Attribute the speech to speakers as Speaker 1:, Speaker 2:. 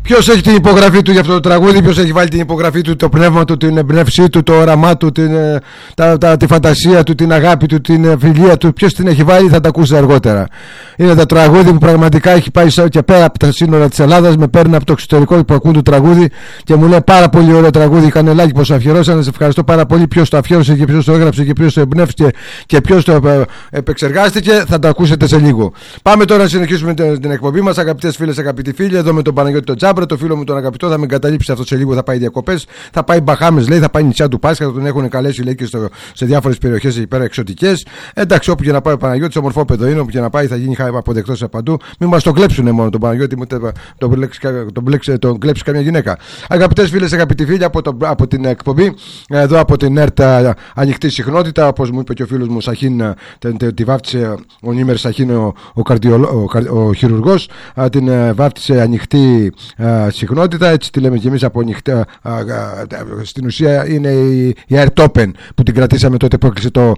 Speaker 1: Ποιος έχει την υπογραφή του για αυτό το τραγούδι, ποιος έχει βάλει την υπογραφή του, το πνεύμα του, την εμπνεύσή του, το όραμά του, τη φαντασία του, την αγάπη του, την φιλία του. Ποιος την έχει βάλει, θα τα ακούσετε αργότερα. Είναι το τραγούδι που πραγματικά έχει πάει και πέρα από τα σύνορα της Ελλάδας. Με παίρνει από το εξωτερικό που ακούν το τραγούδι και μου λέει πάρα πολύ ωραίο τραγούδι. Κανελάκι πως αφιερώσανε. Σε ευχαριστώ πάρα πολύ. Ποιος το αφιέρωσε και ποιος το έγραψε και ποιος το εμπνεύστηκε και ποιος το επεξεργάστηκε, θα το ακούσετε σε λίγο. Πάμε τώρα να συνεχίσουμε την εκπομπή μας. Αγαπητές φίλες, αγαπητοί φίλοι, εδώ με τον Παναγιώτη τον Τζάμπρα, το φίλο μου τον αγαπητό, θα με εγκαταλείψει αυτό σε λίγο. Θα πάει διακοπές, θα πάει Μπαχάμες, λέει, θα πάει νησιά του Πάσχα, θα τον έχουν καλέσει, λέει, και σε διάφορες περιοχές εκεί πέρα εξωτικές. Εντάξει, όπου και να πάει ο Παναγιώτης, ομορφό παιδό είναι, όπου και να πάει θα γίνει αποδεκτός παντού. Μην μας το κλέψουνε μόνο τον Παναγιώτη, μου τον κλέψει καμιά γυναίκα. Αγαπητές φίλες, αγαπητοί φίλοι, από την εκπομπή, εδώ από την ΕΡΤ Ανοιχτή Συχνότητα, όπως μου είπε και ο φίλος μου Σαχίν, τη βάφτισε ο Νίμερ Σαχίν, ο χειρουργός, την βάφτισε Ανοιχτή Συχνότητα, έτσι τη λέμε και εμείς από ανοιχτά. Στην ουσία είναι η ΕΡΤ Open που την κρατήσαμε τότε που έκλεισε